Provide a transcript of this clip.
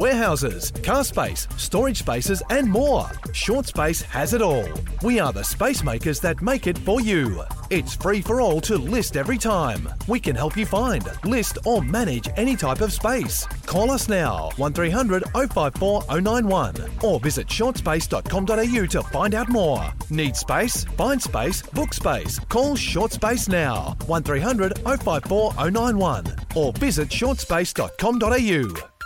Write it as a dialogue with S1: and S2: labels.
S1: warehouses, car space, storage spaces and more. Short Space has it all. We are the space makers that make it for you. It's free for all to list every time. We can help you find, list or manage any type of space. Call us now, 1300 054 091 or visit shortspace.com.au to find out more. Need space? Find space, book space. Call Short Space now, 1300 054 091 or visit shortspace.com.au.